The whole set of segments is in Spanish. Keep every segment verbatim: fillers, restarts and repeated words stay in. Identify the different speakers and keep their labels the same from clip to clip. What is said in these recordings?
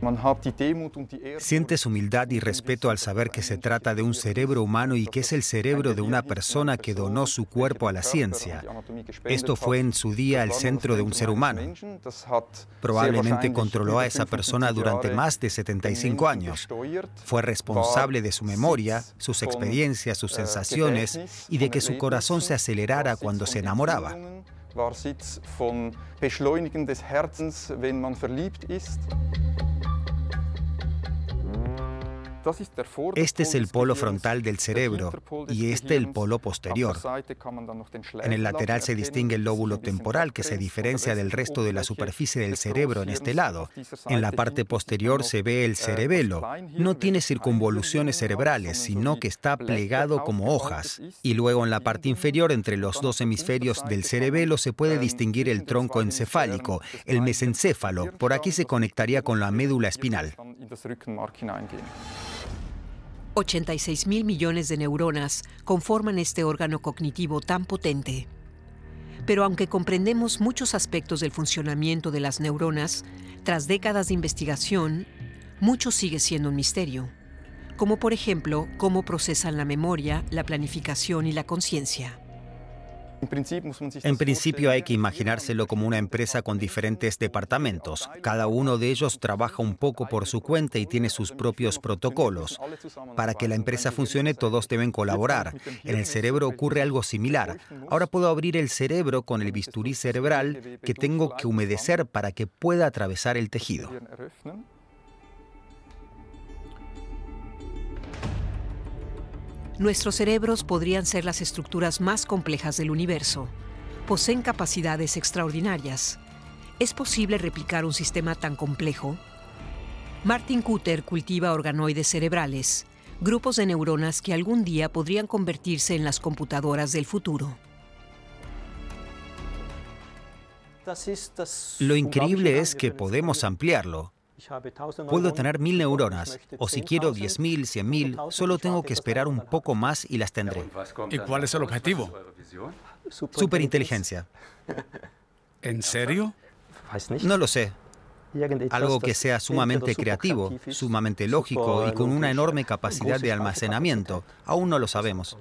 Speaker 1: Sientes humildad y respeto al saber que se trata de un cerebro humano y que es el cerebro de una persona que donó su cuerpo a la ciencia. Esto fue en su día el centro de un ser humano. Probablemente controló a esa persona durante más de setenta y cinco años. Fue responsable de su memoria, sus experiencias, sus sensaciones y de que su corazón se acelerara cuando se enamoraba. Este es el polo frontal del cerebro y este el polo posterior. En el lateral se distingue el lóbulo temporal, que se diferencia del resto de la superficie del cerebro en este lado. En la parte posterior se ve el cerebelo. No tiene circunvoluciones cerebrales, sino que está plegado como hojas. Y luego en la parte inferior, entre los dos hemisferios del cerebelo, se puede distinguir el tronco encefálico, el mesencéfalo. Por aquí se conectaría con la médula espinal.
Speaker 2: ochenta y seis mil millones de neuronas conforman este órgano cognitivo tan potente. Pero aunque comprendemos muchos aspectos del funcionamiento de las neuronas, tras décadas de investigación, mucho sigue siendo un misterio. Como por ejemplo, cómo procesan la memoria, la planificación y la conciencia.
Speaker 1: En principio hay que imaginárselo como una empresa con diferentes departamentos. Cada uno de ellos trabaja un poco por su cuenta y tiene sus propios protocolos. Para que la empresa funcione, todos deben colaborar. En el cerebro ocurre algo similar. Ahora puedo abrir el cerebro con el bisturí cerebral que tengo que humedecer para que pueda atravesar el tejido.
Speaker 2: Nuestros cerebros podrían ser las estructuras más complejas del universo. Poseen capacidades extraordinarias. ¿Es posible replicar un sistema tan complejo? Martin Kutter cultiva organoides cerebrales, grupos de neuronas que algún día podrían convertirse en las computadoras del futuro.
Speaker 1: Lo increíble es que podemos ampliarlo. Puedo tener mil neuronas, o si quiero diez mil, cien mil, solo tengo que esperar un poco más y las tendré.
Speaker 3: ¿Y cuál es el objetivo?
Speaker 1: Superinteligencia.
Speaker 3: ¿En serio?
Speaker 1: No lo sé. Algo que sea sumamente creativo, sumamente lógico y con una enorme capacidad de almacenamiento. Aún no lo sabemos.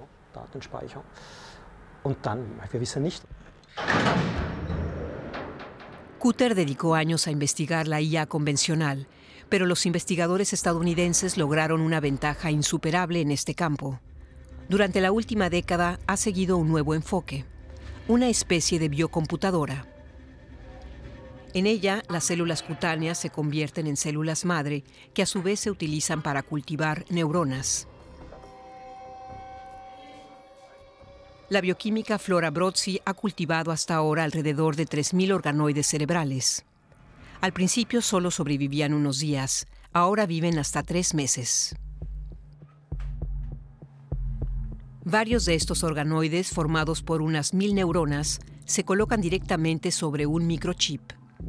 Speaker 2: Kutter dedicó años a investigar la I A convencional, pero los investigadores estadounidenses lograron una ventaja insuperable en este campo. Durante la última década ha seguido un nuevo enfoque, una especie de biocomputadora. En ella, las células cutáneas se convierten en células madre, que a su vez se utilizan para cultivar neuronas. La bioquímica Flora Brozzi ha cultivado hasta ahora alrededor de tres mil organoides cerebrales. Al principio solo sobrevivían unos días, ahora viven hasta tres meses. Varios de estos organoides, formados por unas mil neuronas, se colocan directamente sobre un microchip.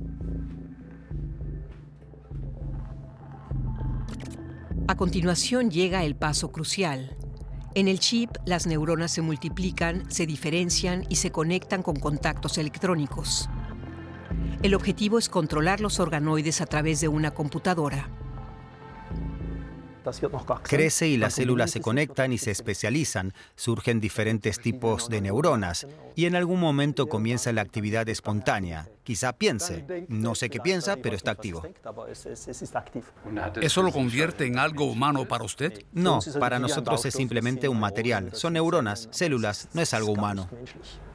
Speaker 2: A continuación llega el paso crucial. En el chip, las neuronas se multiplican, se diferencian y se conectan con contactos electrónicos. El objetivo es controlar los organoides a través de una computadora.
Speaker 1: Crece y las células se conectan y se especializan. Surgen diferentes tipos de neuronas y en algún momento comienza la actividad espontánea. Quizá piense. No sé qué piensa, pero está activo.
Speaker 3: ¿Eso lo convierte en algo humano para usted?
Speaker 1: No, para nosotros es simplemente un material. Son neuronas, células, no es algo humano.